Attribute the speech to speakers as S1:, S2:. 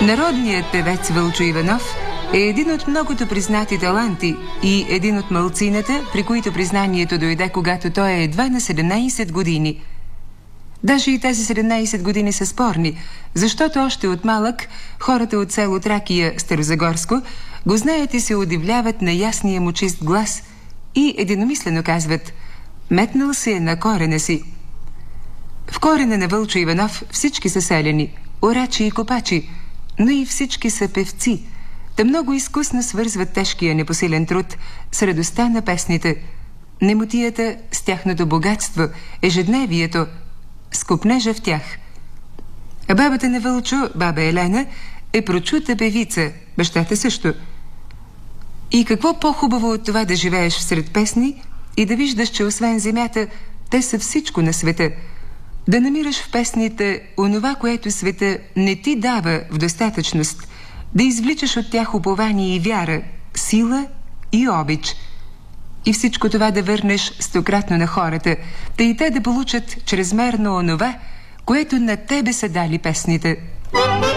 S1: Народният певец Вълчо Иванов е един от многото признати таланти и един от малцината, при които признанието дойде, когато той е едва на 17 години. Даже и тези 17 години са спорни, защото още от малък хората от село Тракия, Старозагорско, го знаят и се удивляват на ясния му чист глас и единомислено казват: метнал се на корена си. В корена на Вълчо Иванов всички са селяни, орачи и копачи, но и всички са певци. Та много изкусно свързват тежкия непосилен труд с радостта на песните, немотията с тяхното богатство, ежедневието с копнежа в тях. А бабата на Вълчо, баба Елена, е прочута певица, бащата също. И какво по-хубаво от това да живееш сред песни и да виждаш, че освен земята, те са всичко на света. Да намираш в песните онова, което света не ти дава в достатъчност, да извличаш от тях упование и вяра, сила и обич. И всичко това да върнеш стократно на хората, да и те да получат чрезмерно онова, което на тебе са дали песните.